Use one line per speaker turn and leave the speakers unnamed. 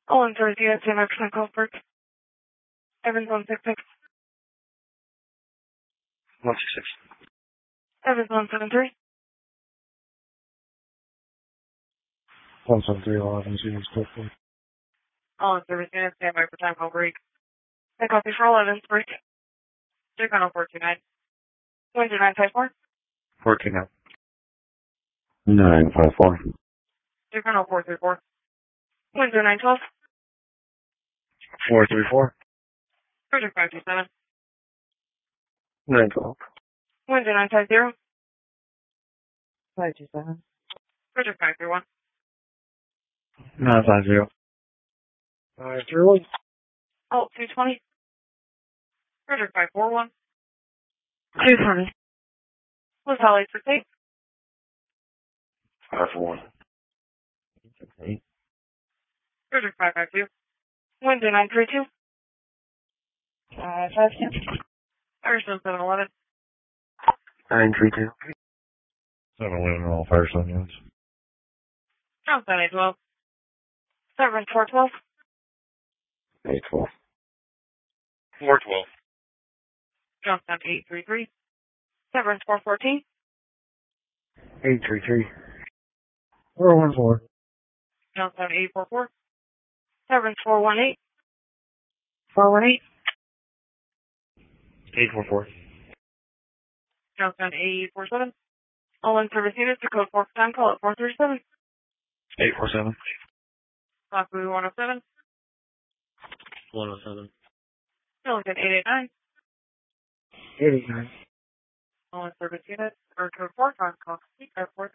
All in service units, American Culprit. Evans 166.
166.
Evans 173.
173, 11, Series Culprit.
All in service units, stand by for time call break. I copy for all Evans break. Check on 429. 954.
429. 954.
Check on 434. 912.
434.
Project 527.
912.
950.
527.
Project 531.
950. 531.
Alt 220. Project 541.
220.
Liz Holly for tape.
541. 8.
Project 552. 932.
552.
Firestone 711.
932. 711 all Firestone units.
Johnstown 812. Severance 412.
812. 412.
Johnstown 833. Severance 414.
833. 414.
Johnstown 844. Severance 418.
418.
844.
Johnstown 847. All in service units to code 4 time call at 437.
847.
Lockwood 107.
107.
Milligan 889.
89.
All in service units or code 4 time call at 437.